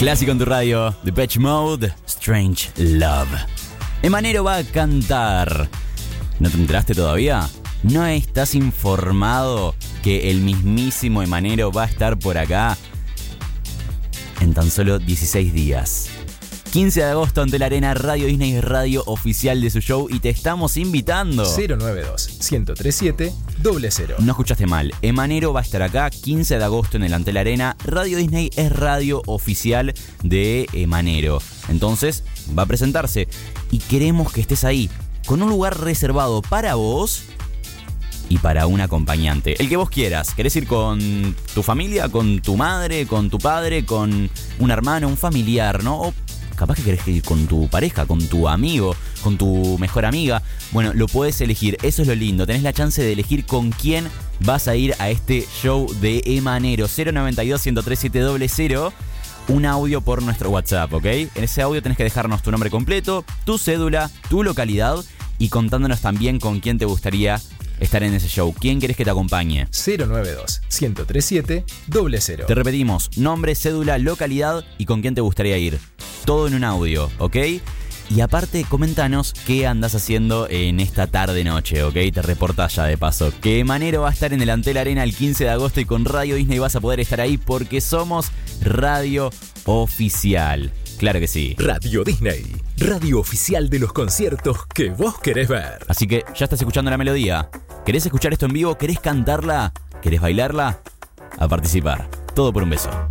Clásico en tu radio, Depeche Mode, Strange Love. Emanero va a cantar. ¿No te enteraste todavía? ¿No estás informado que el mismísimo Emanero va a estar por acá en tan solo 16 días? 15 de agosto ante la Arena, Radio Disney es radio oficial de su show y te estamos invitando. 092-1037-00. No escuchaste mal, Emanero va a estar acá 15 de agosto en el Antel Arena. Radio Disney es radio oficial de Emanero. Entonces va a presentarse y queremos que estés ahí, con un lugar reservado para vos y para un acompañante, el que vos quieras. ¿Querés ir con tu familia, con tu madre, con tu padre, con un hermano, un familiar, no? O capaz que querés ir con tu pareja, con tu amigo, con tu mejor amiga. Bueno, lo podés elegir, eso es lo lindo. Tenés la chance de elegir con quién vas a ir a este show de Emanero. 092-103-700. Un audio por nuestro WhatsApp, ¿ok? En ese audio tenés que dejarnos tu nombre completo, tu cédula, tu localidad y contándonos también con quién te gustaría estar en ese show. ¿Quién querés que te acompañe? 092-103-700. Te repetimos, nombre, cédula, localidad y con quién te gustaría ir. Todo en un audio, ¿ok? Y aparte, coméntanos qué andás haciendo en esta tarde-noche, ¿ok? Te reportás ya de paso. Que Emanero va a estar en el Antel Arena el 15 de agosto y con Radio Disney vas a poder estar ahí porque somos radio oficial. Claro que sí. Radio Disney, radio oficial de los conciertos que vos querés ver. Así que ya estás escuchando la melodía. ¿Querés escuchar esto en vivo? ¿Querés cantarla? ¿Querés bailarla? A participar. Todo por un beso.